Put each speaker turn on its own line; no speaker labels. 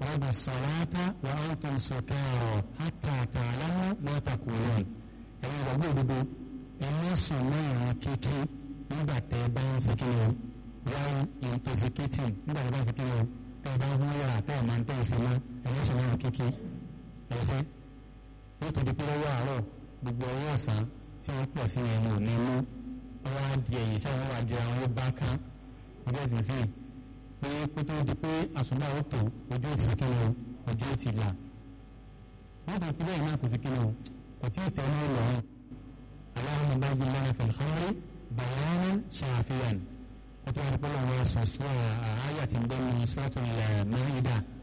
تقربوا الصلاة وأنتم سكارى حتى تعلموا ما تقولون ẹ̀yin ìgbàgbọ́ òdodo ẹ̀yin sùn mọ́ ìran kíkí nígbà tẹ́ ẹ bá ń ṣe kíni o while intoxicating nígbà tẹ́ ẹ bá ń ṣe kíni o tẹ́ ẹ bá ń hún yàrá tẹ́ ẹ máa ń tẹ́ ẹ sí mọ́ ẹ̀yin sùn mọ́ ìran kíkí ẹ̀ṣẹ́ yóò tó di pé lọ́wọ́ àárọ̀ gbogbo ọwọ́ ọ̀sán tí wọ́n pọ̀ sí ẹ̀yìn òní mú wọ́n á di ẹ̀yìn sáwọn wà di àwọn bá kán ọjọ́ ìsinsìn pé kó tó di pé àsùnbà ó tó ojú ò ti ṣe kíni o ojú ò ti là wọ́n kò tí bẹ́ẹ̀ náà kò sí kíni o kò tí ì tẹ́lẹ̀ lọ́rùn aláwọn bá yí lẹ́nu fẹ̀lẹ́kọ́rí bayanan ṣàfihàn kó tó wà pé lọ́wọ́ sọ̀sọ́ àáyà ti ń bẹ́ mi sọ́tún ilẹ̀ Maida